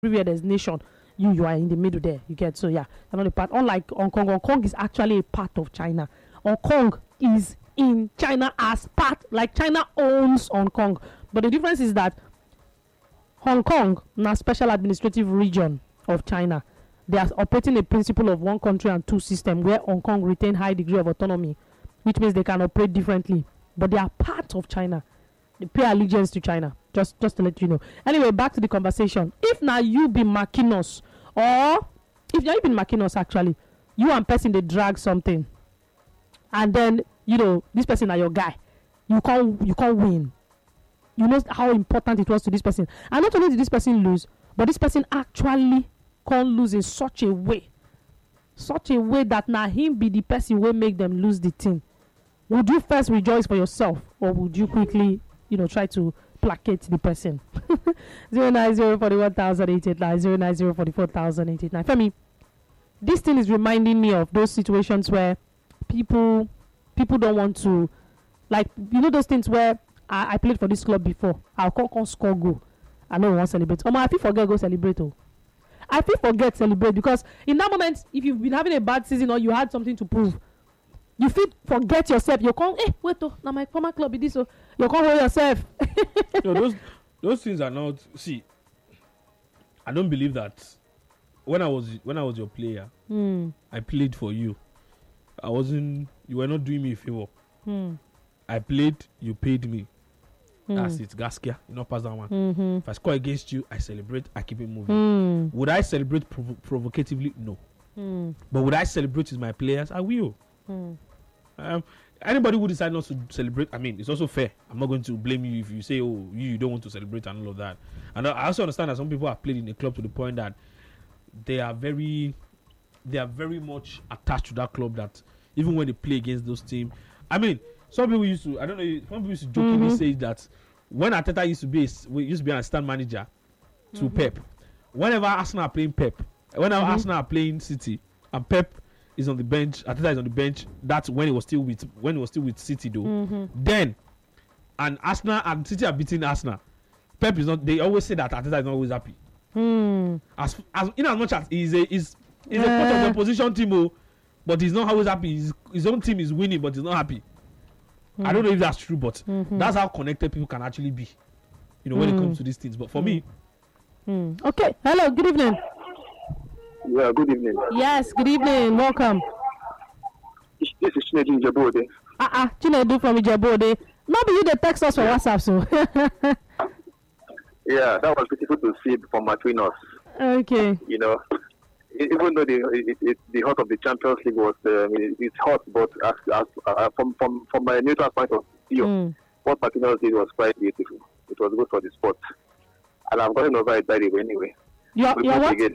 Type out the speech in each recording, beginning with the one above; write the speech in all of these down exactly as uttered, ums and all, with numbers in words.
everywhere there's nation, you you are in the middle there. You get so yeah, another part. Unlike Hong Kong, Hong Kong is actually a part of China. Hong Kong is in China as part, like China owns Hong Kong. But the difference is that Hong Kong, a special administrative region of China, they are operating a principle of one country and two system, where Hong Kong retain high degree of autonomy, which means they can operate differently, but they are part of China. They pay allegiance to China. Just, just to let you know. Anyway, back to the conversation. If now you be Makinos, or if you been Makinos, actually, you and person they drag something, and then you know this person are your guy, you can't, you can't win. You know how important it was to this person, and not only did this person lose, but this person actually can't lose in such a way, such a way that now him be the person will make them lose the team. Would you first rejoice for yourself, or would you quickly, you know, try to placate the person? Zero nine zero forty one thousand eight eight nine zero nine zero forty four thousand eight eight nine. Femi, this thing is reminding me of those situations where people people don't want to, like, you know, those things where I, I played for this club before. I'll come, come score goal. I know we want to celebrate. Oh, I feel forget go celebrate. Oh, I feel forget celebrate because in that moment, if you've been having a bad season or you had something to prove, you feel forget yourself. You come, hey, wait, oh, now my former club is this, so you can't hold yourself. No, those those things are not. See, I don't believe that. When I was when I was your player, mm. I played for you. I wasn't. You were not doing me a favor. Mm. I played. You paid me. Mm. That's it. Gaskia, you know, pass that one. Mm-hmm. If I score against you, I celebrate. I keep it moving. Mm. Would I celebrate provo- provocatively? No. Mm. But would I celebrate with my players? I will. Mm. Um, anybody who decide not to celebrate, I mean, it's also fair. I'm not going to blame you if you say, oh, you, you don't want to celebrate and all of that. And I also understand that some people have played in the club to the point that they are very, they are very much attached to that club, that even when they play against those teams, I mean, some people used to, I don't know, some people used to jokingly Mm-hmm. say that when Arteta used to be, a, used to be an assistant manager to Mm-hmm. Pep, whenever Arsenal are playing Pep, whenever Mm-hmm. Arsenal are playing City, and Pep is on the bench, Arteta is on the bench. That's when he was still with when he was still with City though. Mm-hmm. Then, and Arsenal and City are beating Arsenal. Pep is not. They always say that Arteta is not always happy. Mm. As as in as much as he's a is he's a part of Yeah. the opposition team, oh, but he's not always happy. His, his own team is winning, but he's not happy. Mm. I don't know if that's true, but Mm-hmm. that's how connected people can actually be. You know, when Mm. it comes to these things. But for me, Mm. Okay. Hello. Good evening. Yeah, good evening. Yes. Good evening. Welcome. This is Chinedu Jabode. Ah uh-uh, Chinedu from Ijebode. Not be you the text us for WhatsApp, so. Yeah, that was beautiful to see from between us. Okay. You know, e- even though the it, it, the heart of the Champions League was um, it, it's hot, but as, as, uh, from from from my neutral point of view, Mm. what Martinez did was quite beautiful. It was good for the sport, and I've gotten over it by the way. Anyway, You're, we you're meet what? again.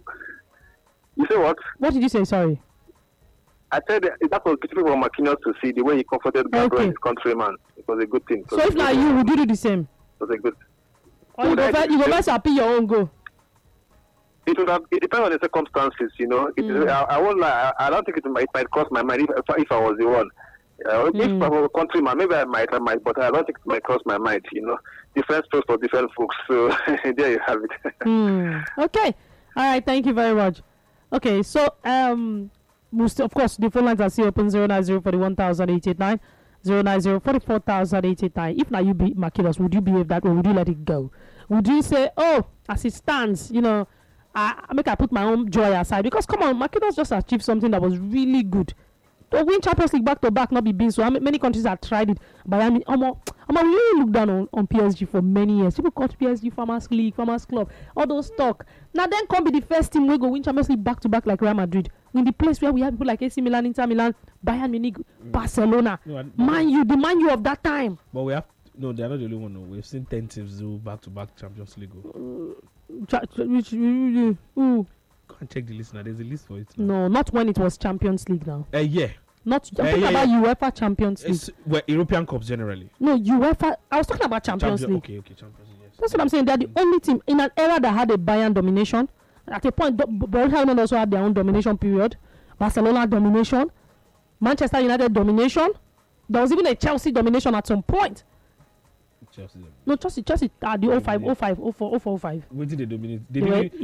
You say what? What did you say? Sorry. I said that that was beautiful for Marquinhos to see the way he comforted Gabriel Okay. and his countryman. It was a good thing. It So was if a now good- you, would you do the same? it was a good. Or you Would go I first, do you the go same? first happy your own go? It would have. It depends on the circumstances, you know. It, Mm. I, I won't lie. I, I don't think it might, it might cross my mind if, if, if I was the one. Uh, Mm. If I was a countryman, maybe I might, I might, but I don't think it might cross my mind. You know, different strokes for different folks. So there you have it. Hmm. Okay. All right. Thank you very much. Okay. So um, most of course the phone lines are still open zero nine zero forty one thousand eight eight nine, zero nine zero forty four thousand eight eight nine. If now you be Makinos, would you behave that way? Would you let it go? Would you say, oh, as it stands, you know, I, I make I put my own joy aside? Because come on, Makinos just achieved something that was really good. To win Champions League back to back, not be being so. I mean, many countries have tried it. But I mean, um, um, we really look down on, on P S G for many years. People call P S G Farmers League, Farmers Club, all those talk. Now then come be the first team we go win Champions League back to back like Real Madrid. In the place where we have people like A C Milan, Inter Milan, Bayern Munich, Barcelona, no, I- Man U, the Man U of that time. but we have no. They are not the only one. No. We've seen ten teams do back-to-back Champions League. Oh. Cha- cha- which- ooh. Go and check the list now. There's a list for it. Now. No, not when it was Champions League now. Uh, yeah. Not I'm Eh, talking yeah, about yeah. UEFA Champions League. It's well, European Cups generally. No, UEFA. I was talking about Champions Champion- League. Okay, okay, Champions League. Yes. That's what I'm saying. They're the only team in an era that had a Bayern domination. At a point, Do- Borussia Dortmund also had their own domination period. Barcelona domination, Manchester United domination. There was even a Chelsea domination at some point. Chelsea. No, Chelsea, Chelsea, uh, the oh five, oh five, oh four, oh four, oh five. What did they dominate? They They were didn't.